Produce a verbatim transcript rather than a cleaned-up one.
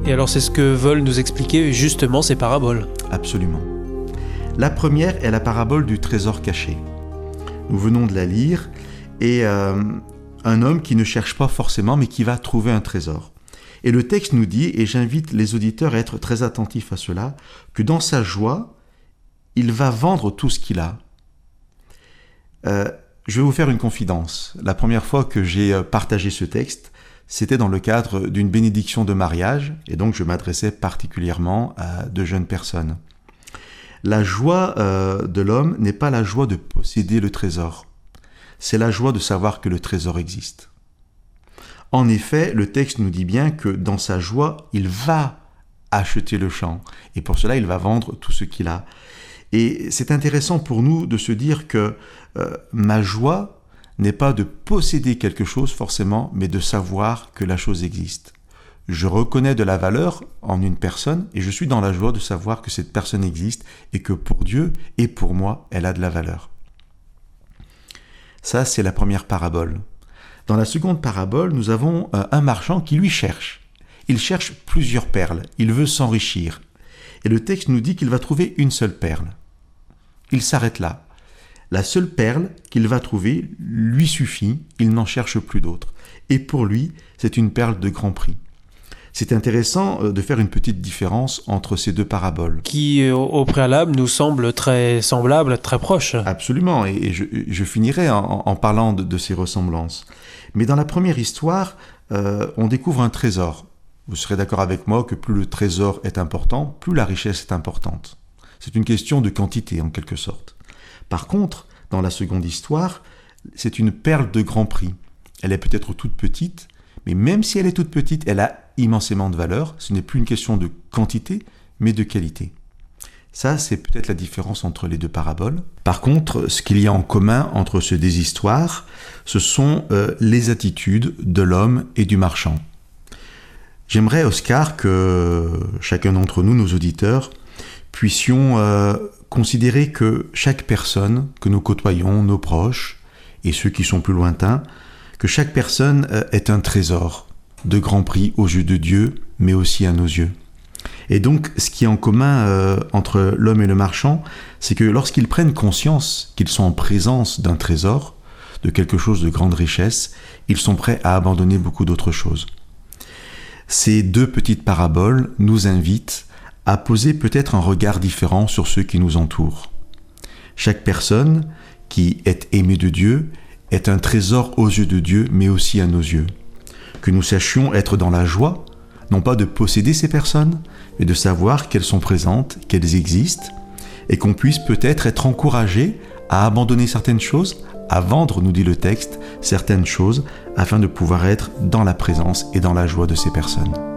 Et alors c'est ce que veulent nous expliquer justement ces paraboles. Absolument. La première est la parabole du trésor caché. Nous venons de la lire, et euh, un homme qui ne cherche pas forcément, mais qui va trouver un trésor. Et le texte nous dit, et j'invite les auditeurs à être très attentifs à cela, que dans sa joie, il va vendre tout ce qu'il a. Euh, je vais vous faire une confidence. La première fois que j'ai partagé ce texte, c'était dans le cadre d'une bénédiction de mariage, et donc je m'adressais particulièrement à de jeunes personnes. La joie euh, de l'homme n'est pas la joie de posséder le trésor, c'est la joie de savoir que le trésor existe. En effet, le texte nous dit bien que dans sa joie, il va acheter le champ, et pour cela, il va vendre tout ce qu'il a. Et c'est intéressant pour nous de se dire que euh, ma joie n'est pas de posséder quelque chose forcément, mais de savoir que la chose existe. Je reconnais de la valeur en une personne et je suis dans la joie de savoir que cette personne existe et que pour Dieu et pour moi, elle a de la valeur. Ça, c'est la première parabole. Dans la seconde parabole, nous avons un marchand qui lui cherche. Il cherche plusieurs perles, il veut s'enrichir. Et le texte nous dit qu'il va trouver une seule perle. Il s'arrête là. La seule perle qu'il va trouver lui suffit, il n'en cherche plus d'autres. Et pour lui, c'est une perle de grand prix. C'est intéressant de faire une petite différence entre ces deux paraboles. Qui, au préalable, nous semblent très semblables, très proches. Absolument, et je, je finirai en, en parlant de, de ces ressemblances. Mais dans la première histoire, euh, on découvre un trésor. Vous serez d'accord avec moi que plus le trésor est important, plus la richesse est importante. C'est une question de quantité, en quelque sorte. Par contre, dans la seconde histoire, c'est une perle de grand prix. Elle est peut-être toute petite, mais même si elle est toute petite, elle a immensément de valeur. Ce n'est plus une question de quantité, mais de qualité. Ça, c'est peut-être la différence entre les deux paraboles. Par contre, ce qu'il y a en commun entre ces deux histoires, ce sont euh, les attitudes de l'homme et du marchand. J'aimerais, Oscar, que chacun d'entre nous, nos auditeurs, puissions euh, considérer que chaque personne que nous côtoyons, nos proches, et ceux qui sont plus lointains, que chaque personne euh, est un trésor de grand prix aux yeux de Dieu, mais aussi à nos yeux. Et donc, ce qui est en commun euh, entre l'homme et le marchand, c'est que lorsqu'ils prennent conscience qu'ils sont en présence d'un trésor, de quelque chose de grande richesse, ils sont prêts à abandonner beaucoup d'autres choses. Ces deux petites paraboles nous invitent à poser peut-être un regard différent sur ceux qui nous entourent. Chaque personne qui est aimée de Dieu est un trésor aux yeux de Dieu, mais aussi à nos yeux. Que nous sachions être dans la joie, non pas de posséder ces personnes, mais de savoir qu'elles sont présentes, qu'elles existent, et qu'on puisse peut-être être encouragé à abandonner certaines choses, à vendre, nous dit le texte, certaines choses, afin de pouvoir être dans la présence et dans la joie de ces personnes.